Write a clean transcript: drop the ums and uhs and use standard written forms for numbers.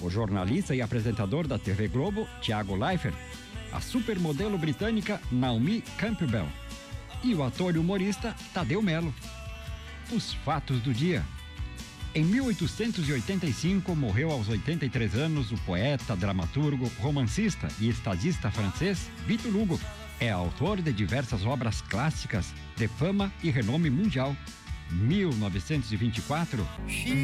o jornalista e apresentador da TV Globo, Tiago Leifert, a supermodelo britânica Naomi Campbell e o ator e humorista Tadeu Mello. Os fatos do dia. Em 1885, morreu aos 83 anos o poeta, dramaturgo, romancista e estadista francês Victor Hugo. É autor de diversas obras clássicas de fama e renome mundial. 1924,